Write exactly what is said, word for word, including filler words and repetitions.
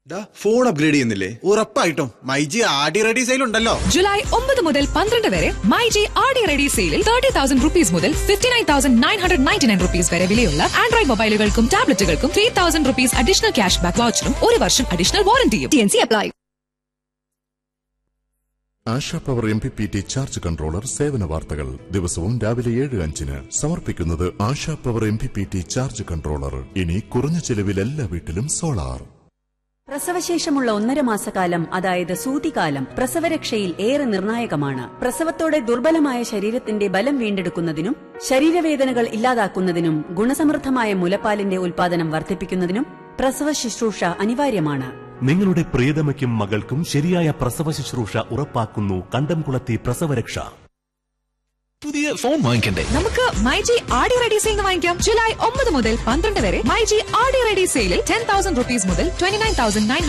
Phone upgrade ചെയ്യുന്നില്ലേ? ഉറപ്പായിട്ടും മൈജി ആടി റെഡി സെയിൽ ഉണ്ടല്ലോ. ജൂലൈ ഒമ്പത് മുതൽ പന്ത്രണ്ട് വരെ മൈജി ആടി റെഡി സെയിലിൽ തേർട്ടി തൗസൻഡ് റുപ്പീസ് മുതൽ fifty nine thousand nine hundred ninety nine rupees വരെ വിലയുള്ള Android മൊബൈലുകൾക്കും ടാബ്ലറ്റുകൾക്കും three thousand rupees additional cash back വൗച്ചറും ഒരു വർഷം additional വാറന്റിയും. T N C apply. ASHA power M P P T charge controller സേവന വാർത്തകൾ ദിവസവും രാവിലെ ഏഴ് അഞ്ചിന് സമർപ്പിക്കുന്നത് ASHA power M P P T charge controller. ഇനി കുറഞ്ഞ ചെലവിൽ എല്ലാ വീട്ടിലും സോളാർ. പ്രസവശേഷമുള്ള ഒന്നര മാസക്കാലം, അതായത് സൂതികാലം, പ്രസവരക്ഷയിൽ ഏറെ നിർണായകമാണ്. പ്രസവത്തോടെ ദുർബലമായ ശരീരത്തിന്റെ ബലം വീണ്ടെടുക്കുന്നതിനും ശരീരവേദനകൾ ഇല്ലാതാക്കുന്നതിനും ഗുണസമൃദ്ധമായ മുലപ്പാലിന്റെ ഉൽപാദനം വർദ്ധിപ്പിക്കുന്നതിനും പ്രസവ ശുശ്രൂഷ അനിവാര്യമാണ്. നിങ്ങളുടെ പ്രിയതമയ്ക്കും മകൾക്കും ശരിയായ പ്രസവ ശുശ്രൂഷ ഉറപ്പാക്കുന്നു കണ്ടംകുളത്തി പ്രസവരക്ഷ. പുതിയ ഫോൺ വാങ്ങിക്കണ്ടേ? നമുക്ക് മൈജി ആടി റെഡി സെയിൽ വാങ്ങിക്കാം. ജൂലൈ ഒമ്പത് മുതൽ പന്ത്രണ്ട് വരെ മൈജി ആടി റെഡി സെയിലിൽ ടെൻ തൗസൻഡ് റുപ്പീസ് മുതൽ ട്വന്റി നയൻ തൗസൻഡ് നയൻ